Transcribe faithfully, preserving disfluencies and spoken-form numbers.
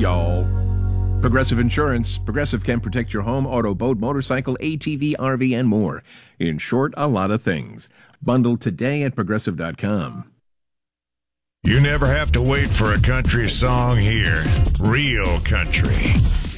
y'all. Progressive Insurance. Progressive can protect your home, auto, boat, motorcycle, A T V, R V, and more. In short, a lot of things. Bundle today at progressive dot com. You never have to wait for a country song here. Real country.